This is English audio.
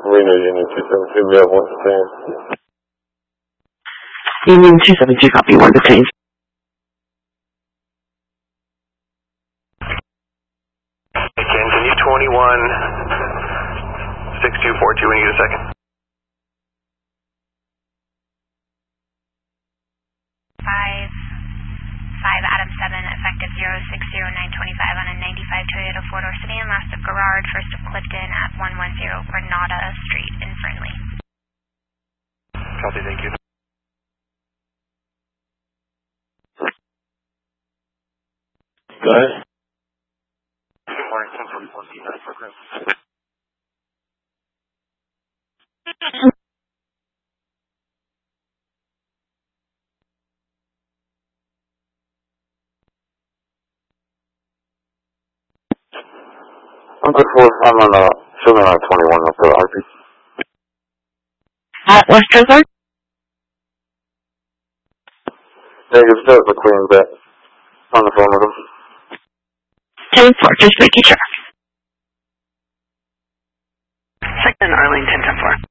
Reno Union 272, we have 1 to 10. Union 272, copy 1 to 10. Continue 21, 6242, when you get a second. 5 Adam 7, effective 060925 on a 95 Toyota 4-door sedan, last of Garrard, first of Clifton at 110 Granada Street in Friendly. Copy, thank you. Go ahead. Good morning, 1044 program. I'm good for, I'm on, showing on 21 up there, RP. At West Ozark? Negative, that was a clean bet. On the phone with him. 10-4, just making sure. Second Arlington 10-4.